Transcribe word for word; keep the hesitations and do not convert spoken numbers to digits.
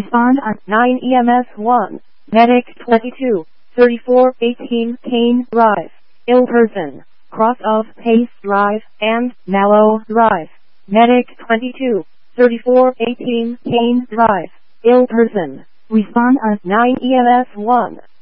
Respond at nine E M S one. Medic twenty-two, thirty-four eighteen Kane Drive, ill person, cross of Pace Drive and Mallow Drive. Medic twenty-two, thirty-four eighteen Kane Drive, ill person. Respond at nine E M S one.